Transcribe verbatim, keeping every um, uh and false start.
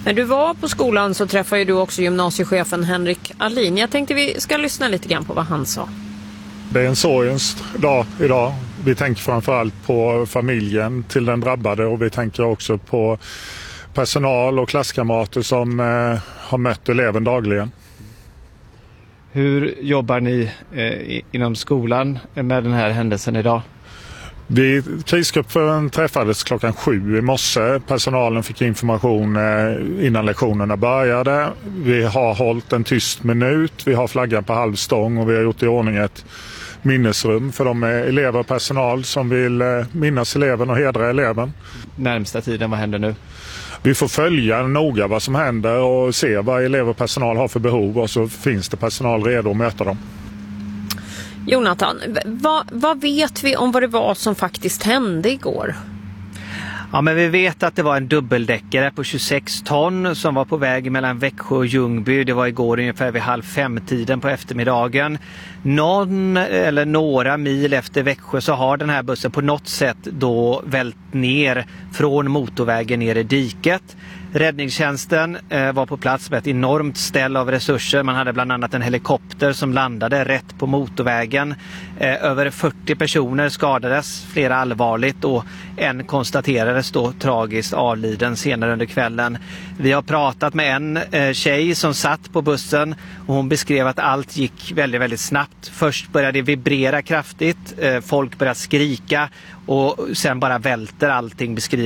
När du var på skolan så träffade du också gymnasiechefen Henrik Alin. Jag tänkte vi ska lyssna lite grann på vad han sa. Det är en sorgens dag idag. Vi tänker framförallt på familjen till den drabbade och vi tänker också på personal och klasskamrater som eh, har mött eleven dagligen. Hur jobbar ni eh, inom skolan med den här händelsen idag? Vi, krisgruppen träffades klockan sju i morse. Personalen fick information eh, innan lektionerna började. Vi har hållit en tyst minut. Vi har flaggan på halvstång och vi har gjort i ordning ett minnesrum för de elever och personal som vill eh, minnas eleven och hedra eleven. Närmsta tiden, vad händer nu? Vi får följa noga vad som händer och se vad elever och personal har för behov och så finns det personal redo att möta dem. Jonathan, vad, vad vet vi om vad det var som faktiskt hände igår? Ja, men vi vet att det var en dubbeldäckare på tjugosex ton som var på väg mellan Växjö och Ljungby. Det var igår ungefär vid halv fem tiden på eftermiddagen. Någon eller några mil efter Växjö så har den här bussen på något sätt då vält ner från motorvägen ner i diket. Räddningstjänsten eh, var på plats med ett enormt ställ av resurser. Man hade bland annat en helikopter som landade rätt på motorvägen. Eh, över fyrtio personer skadades, flera allvarligt och en konstaterades då tragiskt avliden senare under kvällen. Vi har pratat med en eh, tjej som satt på bussen och hon beskrev att allt gick väldigt, väldigt snabbt. Först började det vibrera kraftigt, eh, folk började skrika och sen bara välter allting beskrivet.